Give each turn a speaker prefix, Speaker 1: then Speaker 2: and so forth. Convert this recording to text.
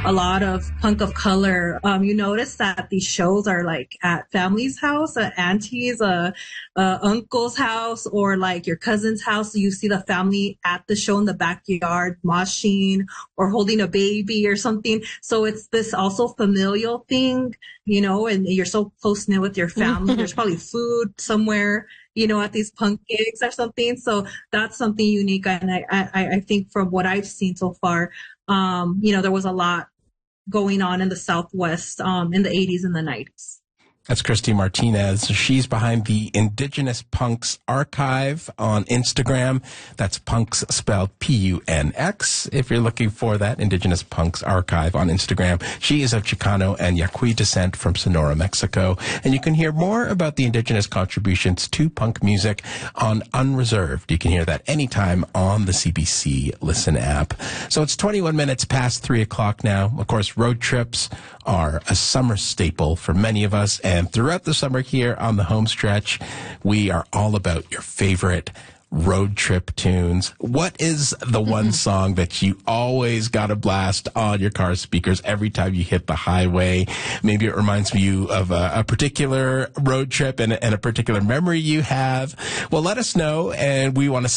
Speaker 1: a lot of punk of color. You notice that these shows are like at family's house, auntie's, uncle's house, or like your cousin's house. You see the family at the show in the backyard, moshing or holding a baby or something. So it's this also familial thing, and you're so close knit with your family. There's probably food somewhere, at these punk gigs or something. So that's something unique. And I think from what I've seen so far, there was a lot going on in the Southwest, in the 80s and the 90s.
Speaker 2: That's Christy Martinez. She's behind the Indigenous Punks Archive on Instagram. That's punks spelled P-U-N-X. If you're looking for that, Indigenous Punks Archive on Instagram. She is of Chicano and Yaqui descent from Sonora, Mexico. And you can hear more about the Indigenous contributions to punk music on Unreserved. You can hear that anytime on the CBC Listen app. So it's 21 minutes past 3 o'clock now. Of course, road trips are a summer staple for many of us. And throughout the summer here on the home stretch, we are all about your favorite road trip tunes. What is the one song that you always got to blast on your car speakers every time you hit the highway? Maybe it reminds you of a particular road trip and a particular memory you have. Well, let us know, and we want to